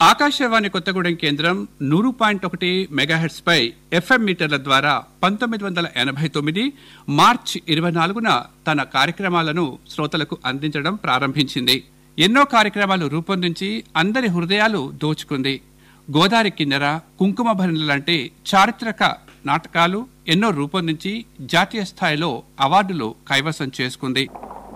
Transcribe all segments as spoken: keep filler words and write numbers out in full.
ఆకాశవాణి కొత్తగూడెం కేంద్రం నూరు పాయింట్ ఒకటి మెగాహెర్ట్స్ పై ఎఫ్ఎం మీటర్ల ద్వారా పంతొమ్మిది వందల ఎనభై తొమ్మిది మార్చి ఇరవై నాలుగున తన కార్యక్రమాలను శ్రోతలకు అందించడం ప్రారంభించింది. ఎన్నో కార్యక్రమాలు రూపొందించి అందరి హృదయాలు దోచుకుంది. గోదారి కిన్నెర, కుంకుమ భరణి లాంటి చారిత్రక నాటకాలు ఎన్నో రూపొందించి జాతీయ స్థాయిలో అవార్డులు కైవసం చేసుకుంది.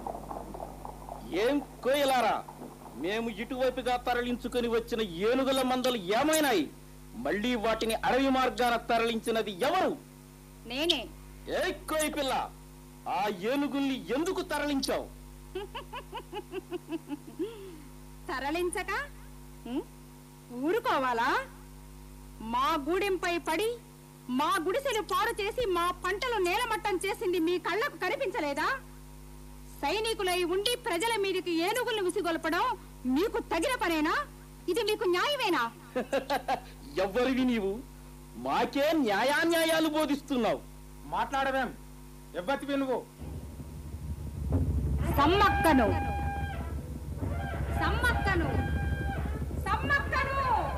ఏం కోయలారా, మేము ఇటువైపుగా తరలించుకుని వచ్చిన ఏనుగుల మందలు ఏమైనాయి? మళ్లీ వాటిని అడవి మార్గాన తరలించినది ఎవరు? నేనే. ఏ కోయి పిల్ల, ఆ ఏనుగుల్ని ఎందుకు తరలించావు? తరలించక ఊరుకోవాలా? మా గూడెంపై పడి మా గుడిసెలు పాడు చేసి మా పంటలు నేలమట్టం చేసింది మీ కళ్ళకు కనిపించలేదా? సైనికులై ఉండి ప్రజల మీదకి ఏనుగులను విసిగొల్పడం మీకు తగిన పనేనా? ఇది మీకు న్యాయమేనా? ఎవ్వరివి నీవు? మాకే న్యాయాన్యాయాలు బోధిస్తున్నావు. మాట్లాడవేం? ఎవ్వతివి నువ్వు? సమ్మక్కను సమ్మక్కను సమ్మక్కను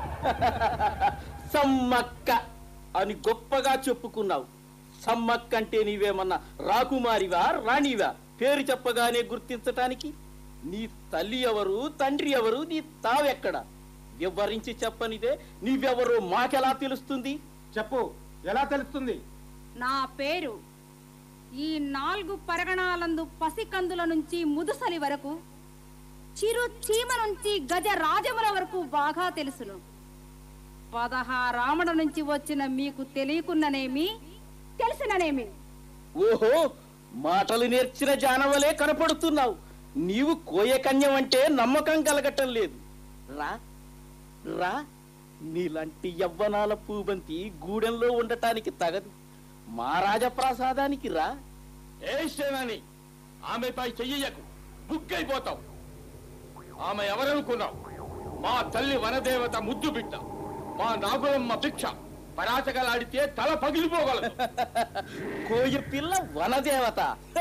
సమ్మక్క అని గొప్పగా చెప్పుకున్నావు. సమ్మక్క అంటే నీవేమన్నా రాకుమారివా, రాణివా? పేరు చెప్పగానే గుర్తించటానికి నీ తల్లి ఎవరు, తండ్రి ఎవరు, నీ తావెక్కడ? వివరించి చెప్పనిదే నీవెవరో మాకెలా తెలుస్తుంది? చెప్పు, ఎలా తెలుస్తుంది? నా పేరు ఈ నాలుగు పరగణాలందు పసికందుల నుంచి ముదుసలి వరకు, చిరు చీమ నుంచి గజ రాజముల వరకు బాగా తెలుసును. పదహారామడ నుంచి వచ్చిన మీకు తెలియకున్ననేమి, తెలిసిననేమి? ఓహో, మాటలు నేర్చిన జానవలే కనపడుతున్నావు. నీవు కోయకన్యం అంటే నమ్మకం కలగటం లేదు. రా రా, నీలాంటి యవ్వనాల పూబంతి గూడెంలో ఉండటానికి తగదు. మా రాజప్రాసాదానికి రా. ఏ సేనాని, ఆమెపై చెయ్యకు, బుగ్గైపోతావు. ఆమె ఎవరనుకున్నావు? మా తల్లి వనదేవత ముద్దు బిడ్డ, మా నాగులమ్మ భిక్ష. పరాచకలాడితే తల పగిలిపోగలదు. కోయ పిల్ల వనదేవత.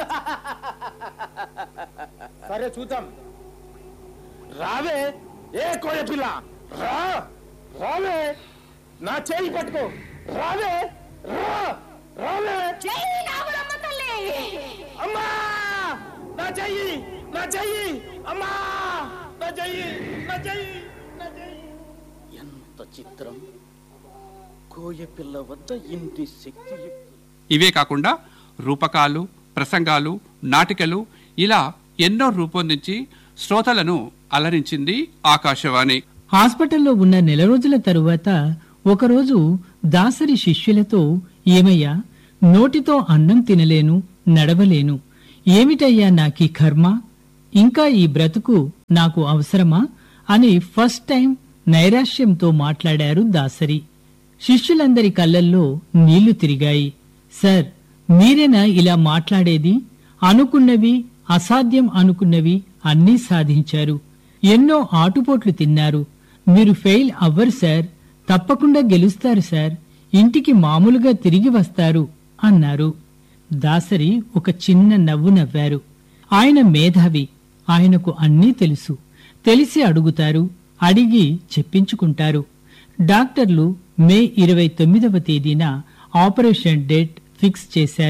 సరే చూద్దాం. రావే ఏ కోయ పిల్ల, రా రావే, నా చేయి పట్టుకో. రావే రా రావే. జై నాగులమ్మ తల్లి! అమ్మా నా చెయ్యి, నా చెయ్యి, అమ్మా నా చెయ్యి, నా చెయ్యి, నా చెయ్యి. ఎంత చిత్రం! కోయ పిల్ల వద్ద ఇంటి శక్తి. ఇవే కాకుండా రూపకాలు, ప్రసంగాలు, నాటికలు ఇలా ఎన్నో రూపొందించి శ్రోతలను అలరించింది ఆకాశవాణి. హాస్పిటల్లో ఉన్న నెల రోజుల తరువాత ఒకరోజు దాసరి శిష్యులతో, ఏమయ్యా, నోటితో అన్నం తినలేను, నడవలేను, ఏమిటయ్యా నాకీ కర్మ, ఇంకా ఈ బ్రతుకు నాకు అవసరమా అని ఫస్ట్ టైం నైరాశ్యంతో మాట్లాడారు దాసరి. శిష్యులందరి కళ్ళల్లో నీళ్లు తిరిగాయి. సార్, మీరేనా ఇలా మాట్లాడేది? అనుకున్నవి, అసాధ్యం అనుకున్నవి అన్నీ సాధించారు. ఎన్నో ఆటుపోట్లు తిన్నారు. మీరు ఫెయిల్ అవ్వరు సార్, తప్పకుండా గెలుస్తారు సార్, ఇంటికి మామూలుగా తిరిగి వస్తారు అన్నారు. దాసరి ఒక చిన్న నవ్వు నవ్వారు. ఆయన మేధావి, ఆయనకు అన్నీ తెలుసు. తెలిసి అడుగుతారు, అడిగి చెప్పించుకుంటారు. డాక్టర్లు మే ఇరవై తొమ్మిదవ తేదీన ఆపరేషన్ డేట్ ఫిక్స్ చేశారు.